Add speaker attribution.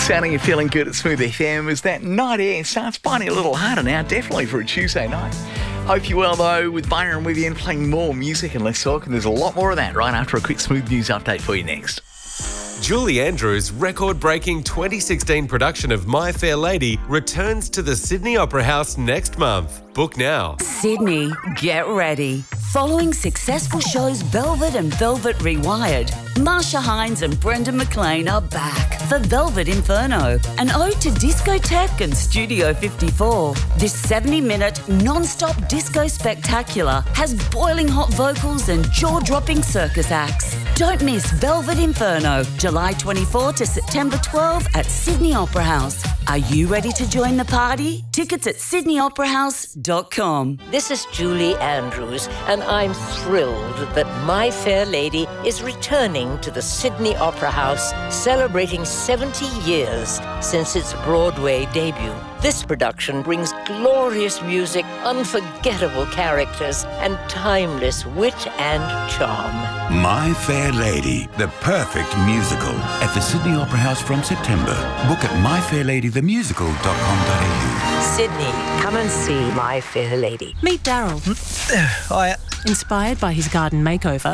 Speaker 1: Sounding and feeling good at Smooth FM as that night air starts biting a little harder now, definitely for a Tuesday night. Hope you're well though, with Byron with you and playing more music and less talk, and there's a lot more of that right after a quick Smooth News update for you next.
Speaker 2: Julie Andrews' record-breaking 2016 production of My Fair Lady returns to the Sydney Opera House next month. Book now.
Speaker 3: Sydney, get ready. Following successful shows Velvet and Velvet Rewired, Marsha Hines and Brendan McLean are back for Velvet Inferno, an ode to discotheque and Studio 54. This 70-minute non-stop disco spectacular has boiling hot vocals and jaw-dropping circus acts. Don't miss Velvet Inferno, July 24 to September 12 at Sydney Opera House. Are you ready to join the party? Tickets at sydneyoperahouse.com.
Speaker 4: This is Julie Andrews, and I'm thrilled that My Fair Lady is returning to the Sydney Opera House, celebrating 70 years since its Broadway debut. This production brings glorious music, unforgettable characters, and timeless wit and charm.
Speaker 5: My Fair Lady, the perfect musical, at the Sydney Opera House from September. Book at myfairladythemusical.com.au.
Speaker 4: Sydney, come and see My Fair Lady.
Speaker 6: Meet Daryl.
Speaker 7: Hiya.
Speaker 6: Inspired by his garden makeover,